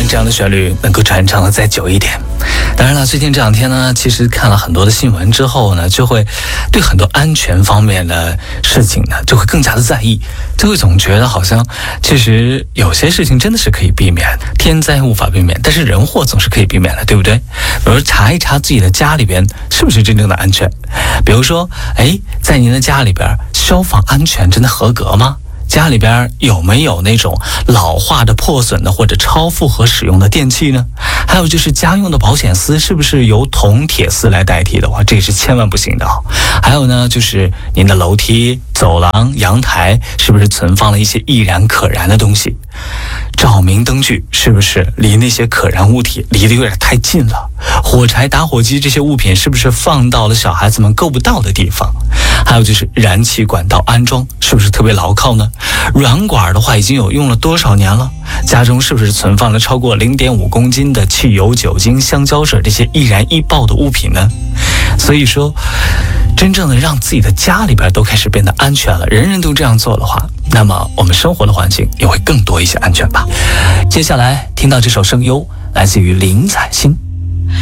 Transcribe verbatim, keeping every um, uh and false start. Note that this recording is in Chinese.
这样的旋律能够传唱的再久一点。当然了，最近这两天呢，其实看了很多的新闻之后呢，就会对很多安全方面的事情呢，就会更加的在意，就会总觉得好像其实有些事情真的是可以避免，天灾无法避免，但是人祸总是可以避免的，对不对？比如查一查自己的家里边是不是真正的安全，比如说，哎，在您的家里边消防安全真的合格吗？家里边有没有那种老化的、破损的或者超负荷使用的电器呢？还有就是家用的保险丝是不是由铜铁丝来代替的话，这也是千万不行的啊。还有呢，就是您的楼梯、走廊、阳台是不是存放了一些易燃可燃的东西？照明灯具是不是离那些可燃物体离得有点太近了？火柴、打火机这些物品是不是放到了小孩子们够不到的地方？还有就是燃气管道安装是不是特别牢靠呢？软管的话已经有用了多少年了？家中是不是存放了超过 零点五公斤的汽油、酒精、香蕉水这些易燃易爆的物品呢？所以说，真正的让自己的家里边都开始变得安全了，人人都这样做的话，那么我们生活的环境也会更多一些安全吧。接下来听到这首声优，来自于林采欣。